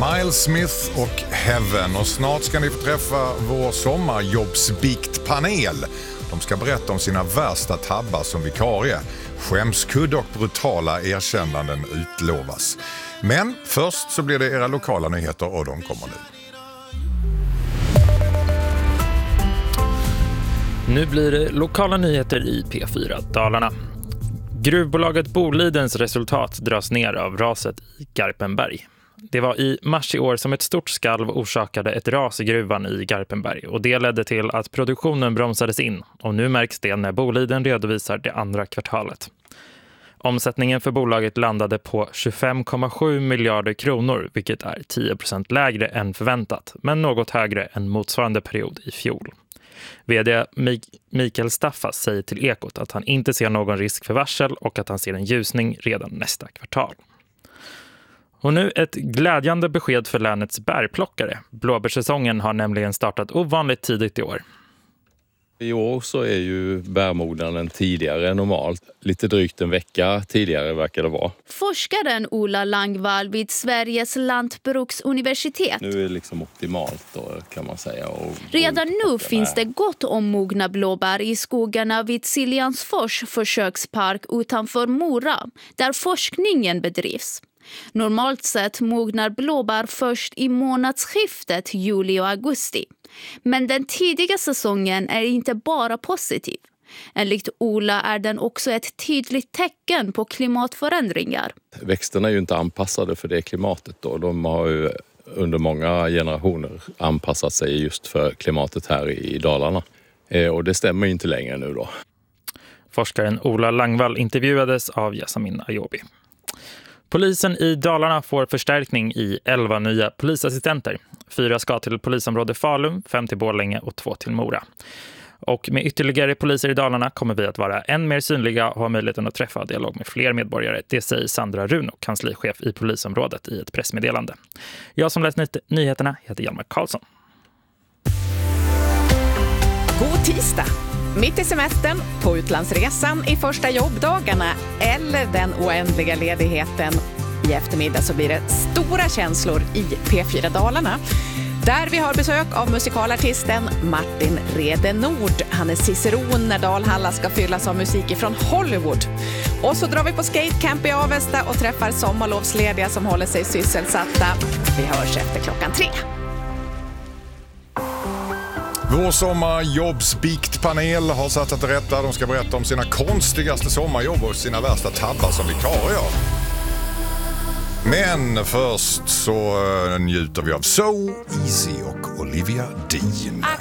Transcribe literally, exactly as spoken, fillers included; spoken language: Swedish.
Miles Smith och Heaven. Och snart ska ni få träffa vår sommarjobbsbiktpanel. De ska berätta om sina värsta tabbar som vikarie. Skämskudd och brutala erkännanden utlovas. Men först så blir det era lokala nyheter och de kommer nu. Nu blir det lokala nyheter i P fyra Dalarna. Gruvbolaget Bolidens resultat dras ner av raset i Garpenberg. Det var i mars i år som ett stort skalv orsakade ett ras i gruvan i Garpenberg och det ledde till att produktionen bromsades in och nu märks det när Boliden redovisar det andra kvartalet. Omsättningen för bolaget landade på tjugofem komma sju miljarder kronor vilket är tio procent lägre än förväntat men något högre än motsvarande period i fjol. V D Mikael Staffas säger till Ekot att han inte ser någon risk för varsel och att han ser en ljusning redan nästa kvartal. Och nu ett glädjande besked för länets bärplockare. Blåbärssäsongen har nämligen startat ovanligt tidigt i år. I år så är ju bärmognaden tidigare än normalt. Lite drygt en vecka tidigare verkar det vara. Forskaren Ola Langvall vid Sveriges lantbruksuniversitet. Nu är det liksom optimalt då, kan man säga. Och, Redan och nu finns det gott om mogna blåbär i skogarna vid Siljansfors försökspark utanför Mora, där forskningen bedrivs. Normalt sett mognar blåbär först i månadsskiftet juli och augusti. Men den tidiga säsongen är inte bara positiv. Enligt Ola är den också ett tydligt tecken på klimatförändringar. Växterna är ju inte anpassade för det klimatet då. De har ju under många generationer anpassat sig just för klimatet här i Dalarna. Och det stämmer inte längre nu då. Forskaren Ola Langvall intervjuades av Yasamin Ayobi. Polisen i Dalarna får förstärkning i elva nya polisassistenter. Fyra ska till polisområde Falun, fem till Borlänge och två till Mora. Och med ytterligare poliser i Dalarna kommer vi att vara än mer synliga och ha möjligheten att träffa dialog med fler medborgare. Det säger Sandra Runo, kanslichef i polisområdet i ett pressmeddelande. Jag som läst ny- nyheterna heter Hjalmar Karlsson. God tisdag! Mitt i semestern, på utlandsresan, i första jobbdagarna eller den oändliga ledigheten. I eftermiddag så blir det stora känslor i P fyra Dalarna. Där vi har besök av musikalartisten Martin Redenord. Han är ciceron när Dalhalla ska fyllas av musik ifrån Hollywood. Och så drar vi på skatecamp i Avesta och träffar sommarlovslediga som håller sig sysselsatta. Vi hörs efter klockan tre. Vår sommarjobbsbiktpanel har satt att rätta. De ska berätta om sina konstigaste sommarjobb och sina värsta tabbar som vikarier. Men först så njuter vi av So Easy och Olivia Dean.